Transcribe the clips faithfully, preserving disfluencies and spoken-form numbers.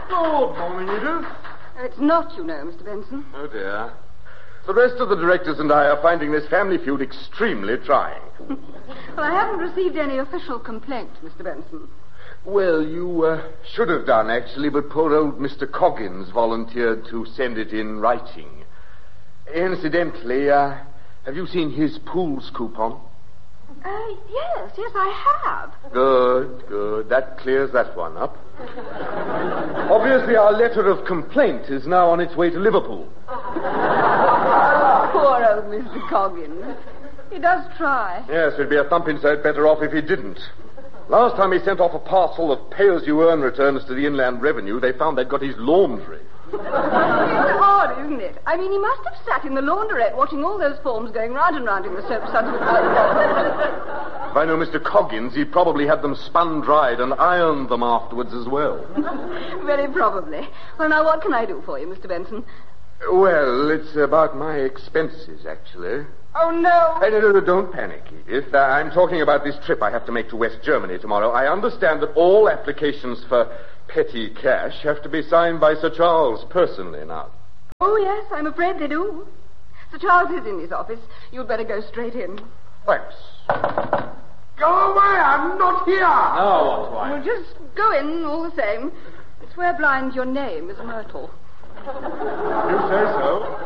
Good morning, Edith. It's not, you know, Mister Benson. Oh, dear. The rest of the directors and I are finding this family feud extremely trying. Well, I haven't received any official complaint, Mister Benson. Well, you uh, should have done, actually, but poor old Mister Coggins volunteered to send it in writing. Incidentally, uh, have you seen his pools coupon? Uh, yes, yes, I have. Good, good. That clears that one up. Obviously, our letter of complaint is now on its way to Liverpool. Poor old Mister Coggins. He does try. Yes, it'd be a thumping sight better off if he didn't. Last time he sent off a parcel of pay-as-you-earn returns to the Inland Revenue, they found they'd got his laundry. It's odd, isn't it? I mean, he must have sat in the laundrette watching all those forms going round and round in the soap suds with If I know Mister Coggins, he probably had them spun dried and ironed them afterwards as well. Very probably. Well, now, what can I do for you, Mister Benson? Well, it's about my expenses, actually. Oh, no. Hey, no, no, no, don't panic, Edith. Uh, I'm talking about this trip I have to make to West Germany tomorrow. I understand that all applications for petty cash have to be signed by Sir Charles personally now. Oh, yes, I'm afraid they do. Sir Charles is in his office. You'd better go straight in. Thanks. Go away, I'm not here. No, what Well, just go in all the same. I swear blind your name is Myrtle. You say so?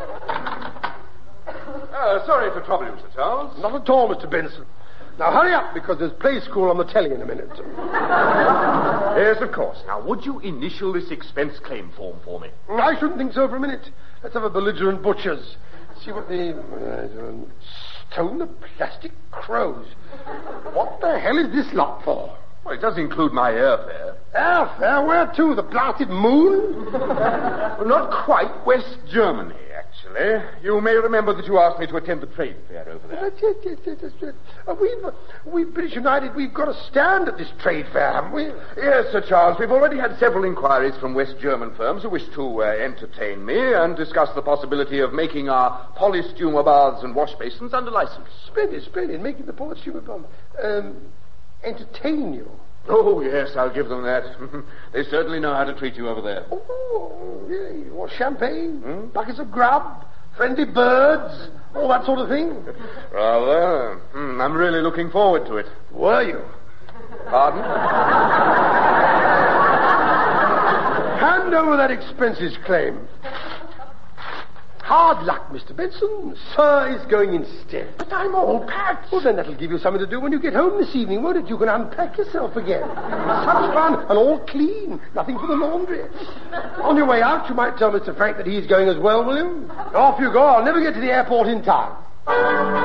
Uh, sorry to trouble you, Sir Charles. Not at all, Mister Benson. Now, hurry up, because there's play school on the telly in a minute. Yes, of course. Now, would you initial this expense claim form for me? I shouldn't think so for a minute. Let's have a belligerent butcher's. See what the... Uh, stone of plastic crows. What the hell is this lot for? Well, it does include my airfare. Airfare? Where to? The blasted moon? Well, not quite. West Germany, actually. You may remember that you asked me to attend the trade fair over there. Yes, yes, yes, yes, yes, yes. Uh, we've, uh, we've British United, we've got a stand at this trade fair, haven't we? Yes, Sir Charles. We've already had several inquiries from West German firms who wish to uh, entertain me and discuss the possibility of making our polystumer baths and wash basins under license. Splendid, splendid. Making the polystumer bomb. Um, entertain you. Oh, yes, I'll give them that. They certainly know how to treat you over there. Oh, yeah. What, champagne? Hmm? Buckets of grub? Friendly birds? All that sort of thing? Rather. Hmm, I'm really looking forward to it. Were you? Pardon? Hand over that expenses claim. Hard luck, Mister Benson. Sir is going instead. But I'm all packed. Well, then that'll give you something to do when you get home this evening, won't it? You can unpack yourself again. Such fun, and all clean. Nothing for the laundry. On your way out, you might tell Mister Frank that he's going as well, will you? Off you go. I'll never get to the airport in time.